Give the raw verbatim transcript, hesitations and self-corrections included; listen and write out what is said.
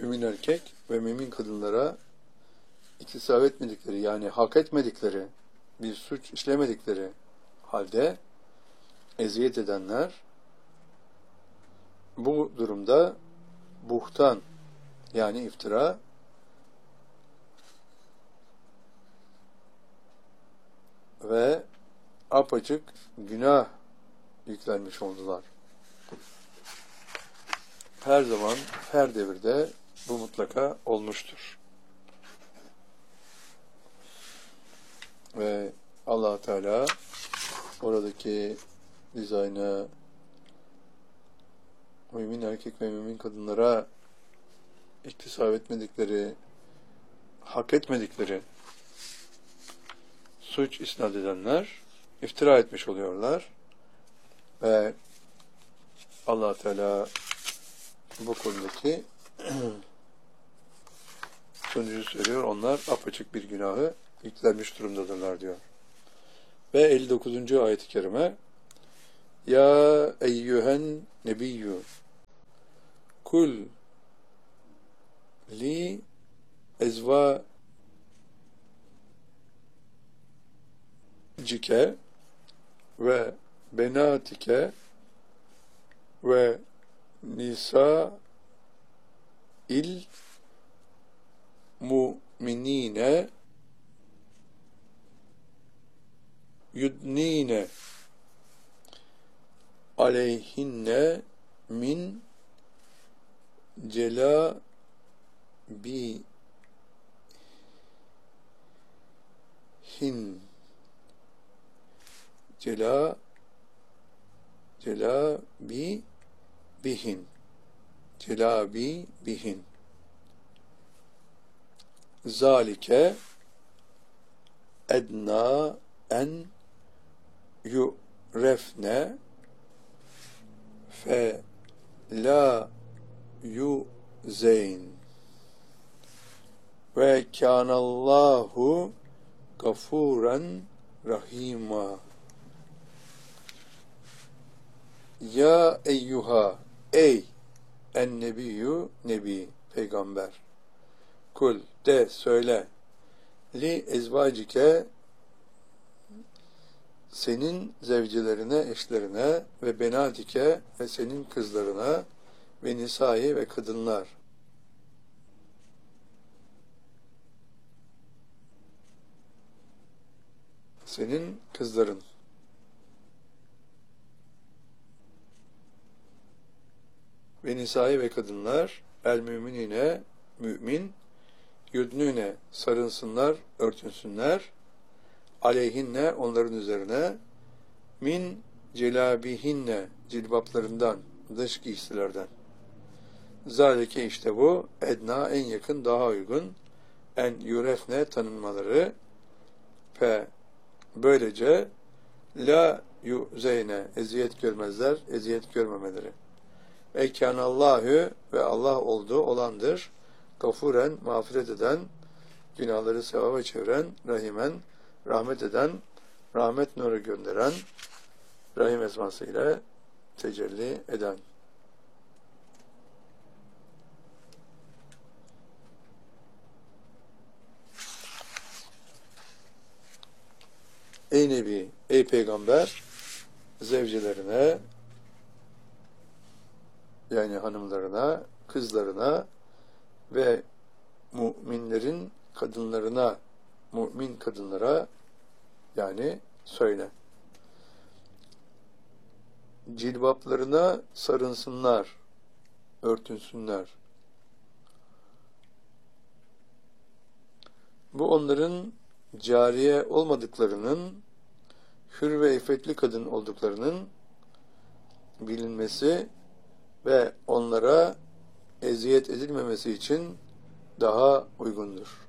mümin erkek ve mümin kadınlara iktisap etmedikleri, yani hak etmedikleri, bir suç işlemedikleri halde eziyet edenler, bu durumda buhtan, yani iftira ve apaçık günah yüklenmiş oldular. Her zaman, her devirde bu mutlaka olmuştur. Ve Allah Teala oradaki dizaynı mümin erkek ve mümin kadınlara iktisap etmedikleri, hak etmedikleri suç isnat edenler iftira etmiş oluyorlar. Ve Allah Teala bu konudaki sonucu söylüyor. Onlar apaçık bir günahı yüklenmiş durumdadırlar diyor. Ve elli dokuzuncu ayet-i kerime, Ya eyyühen nebiyyü kul li ezvacike ve benatike ve nisa il mu'minine yudnine aleyhinne min celabihin cela celabi bihin celabi bihin zalike edna en yu'refne fe la yuzeyn ve kânallahu gafuren rahima. Ya eyyuha, ey en nebiyyü, nebi, peygamber, kul, de, söyle, li ezvacike, senin zevcilerine, eşlerine ve benatike ve senin kızlarına ve nisai ve kadınlar, senin kızların ve nisai ve kadınlar el müminine, mümin, yudnüne, sarınsınlar, örtünsünler, aleyhinne, onların üzerine, min celabihinne, cilbaplarından, dış giysilerden. Zalike, işte bu, edna, en yakın, daha uygun, en yurefne, tanınmaları, fe, böylece, la yuzeyne, eziyet görmezler, eziyet görmemeleri. Ve kânallâhü, ve Allah olduğu olandır, gafuren, mağfiret eden, günahları sevaba çeviren, rahimen, rahmet eden, rahmet nuru gönderen, rahim esmasıyla tecelli eden. Ey Nebi, ey Peygamber, zevcelerine, yani hanımlarına, kızlarına ve müminlerin kadınlarına, mümin kadınlara, yani söyle. Cilbaplarına sarınsınlar, örtünsünler. Bu onların cariye olmadıklarının, hür ve iffetli kadın olduklarının bilinmesi ve onlara eziyet edilmemesi için daha uygundur.